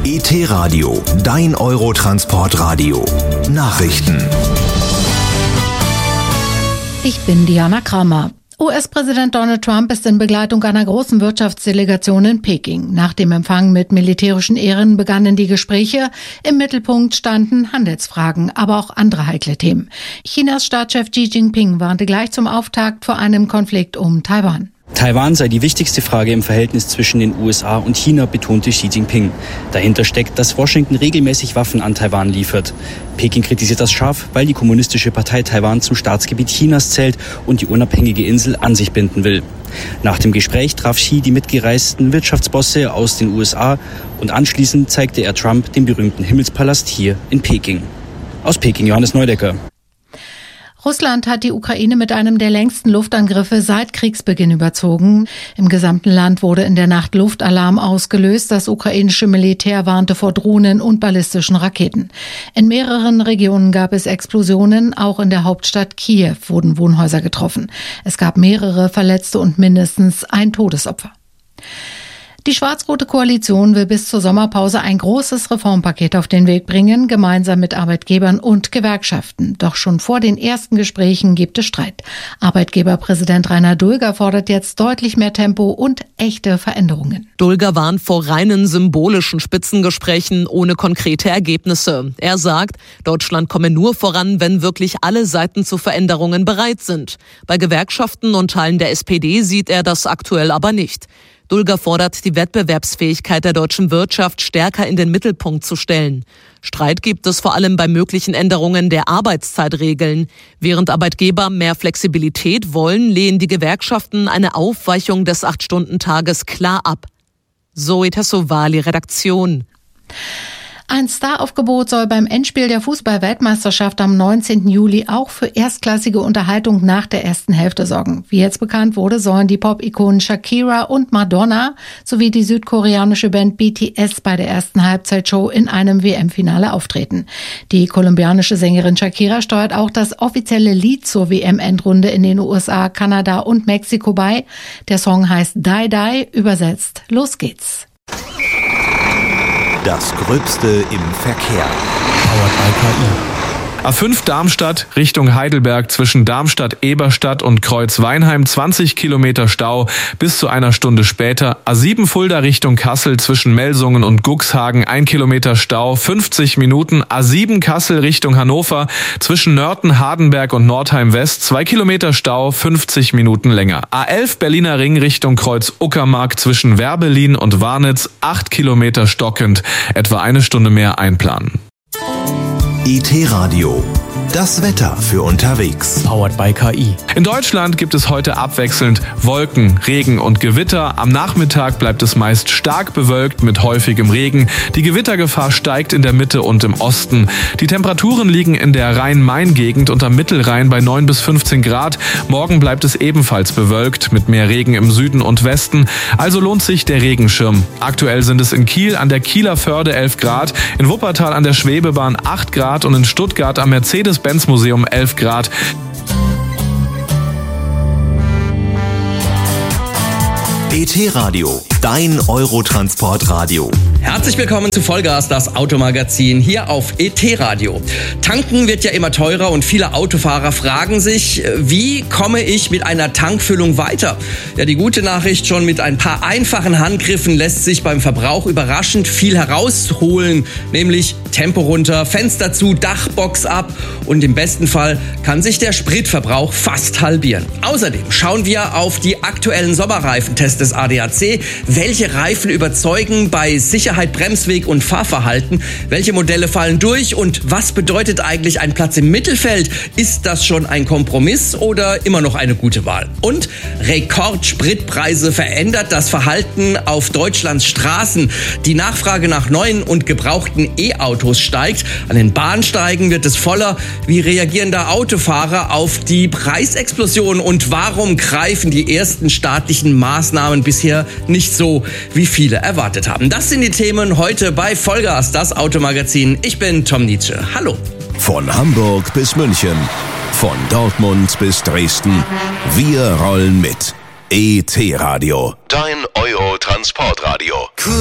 ET-Radio, dein Eurotransportradio. Nachrichten. Ich bin Diana Kramer. US-Präsident Donald Trump ist in Begleitung einer großen Wirtschaftsdelegation in Peking. Nach dem Empfang mit militärischen Ehren begannen die Gespräche. Im Mittelpunkt standen Handelsfragen, aber auch andere heikle Themen. Chinas Staatschef Xi Jinping warnte gleich zum Auftakt vor einem Konflikt um Taiwan. Taiwan sei die wichtigste Frage im Verhältnis zwischen den USA und China, betonte Xi Jinping. Dahinter steckt, dass Washington regelmäßig Waffen an Taiwan liefert. Peking kritisiert das scharf, weil die Kommunistische Partei Taiwan zum Staatsgebiet Chinas zählt und die unabhängige Insel an sich binden will. Nach dem Gespräch traf Xi die mitgereisten Wirtschaftsbosse aus den USA und anschließend zeigte er Trump den berühmten Himmelspalast hier in Peking. Aus Peking, Johannes Neudecker. Russland hat die Ukraine mit einem der längsten Luftangriffe seit Kriegsbeginn überzogen. Im gesamten Land wurde in der Nacht Luftalarm ausgelöst. Das ukrainische Militär warnte vor Drohnen und ballistischen Raketen. In mehreren Regionen gab es Explosionen. Auch in der Hauptstadt Kiew wurden Wohnhäuser getroffen. Es gab mehrere Verletzte und mindestens ein Todesopfer. Die schwarz-rote Koalition will bis zur Sommerpause ein großes Reformpaket auf den Weg bringen, gemeinsam mit Arbeitgebern und Gewerkschaften. Doch schon vor den ersten Gesprächen gibt es Streit. Arbeitgeberpräsident Rainer Dulger fordert jetzt deutlich mehr Tempo und echte Veränderungen. Dulger warnt vor reinen symbolischen Spitzengesprächen ohne konkrete Ergebnisse. Er sagt, Deutschland komme nur voran, wenn wirklich alle Seiten zu Veränderungen bereit sind. Bei Gewerkschaften und Teilen der SPD sieht er das aktuell aber nicht. Dulger fordert, die Wettbewerbsfähigkeit der deutschen Wirtschaft stärker in den Mittelpunkt zu stellen. Streit gibt es vor allem bei möglichen Änderungen der Arbeitszeitregeln. Während Arbeitgeber mehr Flexibilität wollen, lehnen die Gewerkschaften eine Aufweichung des 8-Stunden-Tages klar ab. Zoe Tassovali, Redaktion. Ein Staraufgebot soll beim Endspiel der Fußball-Weltmeisterschaft am 19. Juli auch für erstklassige Unterhaltung nach der ersten Hälfte sorgen. Wie jetzt bekannt wurde, sollen die Pop-Ikonen Shakira und Madonna sowie die südkoreanische Band BTS bei der ersten Halbzeitshow in einem WM-Finale auftreten. Die kolumbianische Sängerin Shakira steuert auch das offizielle Lied zur WM-Endrunde in den USA, Kanada und Mexiko bei. Der Song heißt Die Die, übersetzt Los geht's. Das Gröbste im Verkehr. Powered by KI. A5 Darmstadt Richtung Heidelberg zwischen Darmstadt-Eberstadt und Kreuz-Weinheim 20 Kilometer Stau bis zu einer Stunde später. A7 Fulda Richtung Kassel zwischen Melsungen und Guxhagen 1 Kilometer Stau, 50 Minuten. A7 Kassel Richtung Hannover zwischen Nörten, Hardenberg und Nordheim West 2 Kilometer Stau, 50 Minuten länger. A11 Berliner Ring Richtung Kreuz-Uckermark zwischen Werbelin und Warnitz 8 Kilometer stockend, etwa eine Stunde mehr einplanen. ET-Radio, das Wetter für unterwegs. Powered by KI. In Deutschland gibt es heute abwechselnd Wolken, Regen und Gewitter. Am Nachmittag bleibt es meist stark bewölkt mit häufigem Regen. Die Gewittergefahr steigt in der Mitte und im Osten. Die Temperaturen liegen in der Rhein-Main-Gegend und am Mittelrhein bei 9 bis 15 Grad. Morgen bleibt es ebenfalls bewölkt mit mehr Regen im Süden und Westen. Also lohnt sich der Regenschirm. Aktuell sind es in Kiel an der Kieler Förde 11 Grad, in Wuppertal an der Schwebebahn 8 Grad und in Stuttgart am Mercedes-Benz-Museum 11 Grad. ET-Radio, dein Eurotransportradio. Herzlich willkommen zu Vollgas, das Automagazin hier auf ET-Radio. Tanken wird ja immer teurer und viele Autofahrer fragen sich, wie komme ich mit einer Tankfüllung weiter? Ja, die gute Nachricht, schon mit ein paar einfachen Handgriffen lässt sich beim Verbrauch überraschend viel herausholen, nämlich Tempo runter, Fenster zu, Dachbox ab und im besten Fall kann sich der Spritverbrauch fast halbieren. Außerdem schauen wir auf die aktuellen Sommerreifentests des ADAC. Welche Reifen überzeugen bei Sicherheit, Bremsweg und Fahrverhalten? Welche Modelle fallen durch und was bedeutet eigentlich ein Platz im Mittelfeld? Ist das schon ein Kompromiss oder immer noch eine gute Wahl? Und Rekordspritpreise verändert das Verhalten auf Deutschlands Straßen. Die Nachfrage nach neuen und gebrauchten E-Autos steigt. An den Bahnsteigen wird es voller. Wie reagieren da Autofahrer auf die Preisexplosion und warum greifen die ersten staatlichen Maßnahmen bisher nicht so, wie viele erwartet haben? Das sind die Themen heute bei Vollgas, das Automagazin. Ich bin Tom Nietzsche. Hallo. Von Hamburg bis München, von Dortmund bis Dresden. Wir rollen mit. ET-Radio, dein Eurotransportradio.